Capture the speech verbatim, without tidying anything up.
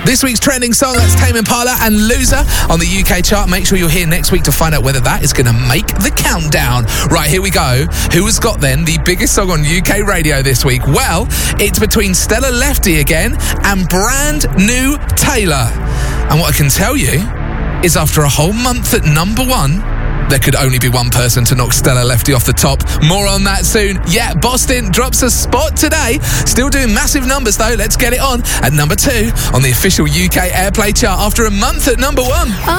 This week's trending song, that's Tame Impala and Loser on the U K chart. Make sure you're here next week to find out whether that is going to make the countdown. Right, here we go. Who has got then the biggest song on U K radio this week? Well, it's between Stella Lefty again and Brand New Taylor. And what I can tell you is after a whole month at number one, there could only be one person to knock Stella Lefty off the top. More on that soon. Yeah, Boston drops a spot today. Still doing massive numbers though. Let's get it on at number two on the official U K Airplay chart after a month at number one.